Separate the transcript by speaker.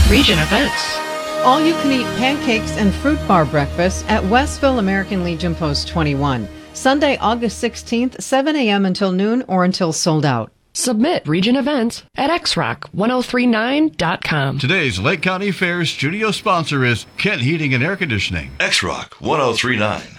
Speaker 1: Region events.
Speaker 2: All-you-can-eat pancakes and fruit bar breakfast at Westville American Legion Post 21. Sunday, August 16th, 7 a.m. until noon or until sold out.
Speaker 1: Submit region events at xrock1039.com.
Speaker 3: Today's Lake County Fair studio sponsor is Kent Heating and Air Conditioning.
Speaker 4: X-Rock 1039.